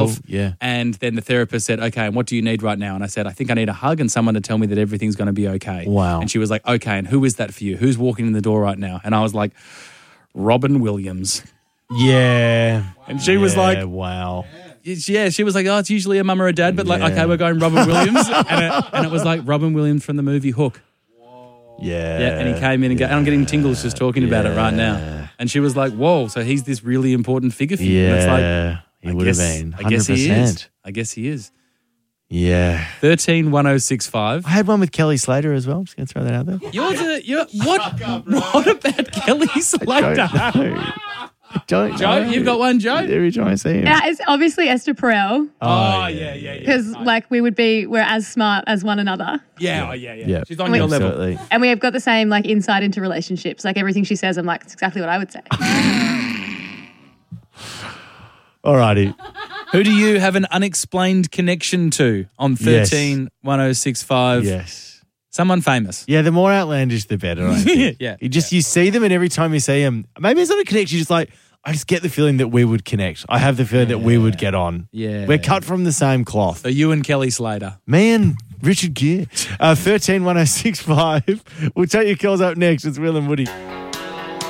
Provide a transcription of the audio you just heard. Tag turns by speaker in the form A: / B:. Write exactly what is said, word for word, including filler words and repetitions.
A: Yeah.
B: And then the therapist said, okay, and what do you need right now? And I said, I think I need a hug and someone to tell me that everything's going to be okay.
A: Wow.
B: And she was like, okay, and who is that for you? Who's walking in the door right now? And I was like, Robin Williams.
A: Yeah.
B: And she was like,
A: wow.
B: yeah, she was like, oh, it's usually a mum or a dad, but like,
A: Yeah.
B: okay, we're going Robin Williams. and, it, and it was like Robin Williams from the movie Hook.
A: Yeah.
B: Yeah, and he came in and, go, and I'm getting tingles just talking about it right now. And she was like, whoa, so he's this really important figure for you. And it's like,
A: Yeah. He
B: I
A: would have
B: guess-
A: been.
B: I guess he is.
A: one hundred percent.
B: I guess he is.
A: Yeah.
B: thirteen one oh six five.
A: I had one with Kelly Slater as well. I'm just going to throw that out there.
B: You're the, you're, what, what about Kelly Slater?
A: Don't know. I don't
B: Joe,
A: know.
B: you've got one, Joe?
A: Every time I see him.
C: Yeah, it's obviously Esther Perel
B: Oh, yeah, yeah, yeah.
C: because, like, we would be we're as smart as one another,
B: Yeah, oh, yeah, yeah.
A: Yeah.
B: She's on your level.
A: Absolutely.
C: and we have got the same like insight into relationships. Like everything she says, I'm like, it's exactly what I would say.
A: All righty.
B: Who do you have an unexplained connection to on thirteen one oh six five?
A: Yes.
B: Someone famous.
A: Yeah, the more outlandish, the better, I think.
B: Yeah,
A: You just, you see them and every time you see them, maybe it's not a connection, you're just like, I just get the feeling that we would connect. I have the feeling that we would get on.
B: Yeah.
A: We're cut from the same cloth.
B: So you and Kelly Slater.
A: Me and Richard Gere. Uh, thirteen one oh six five. We'll take your calls up next. It's Will and Woody.